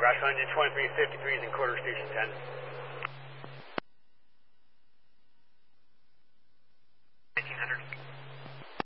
Rock Onion 2353 is in quarter station 10.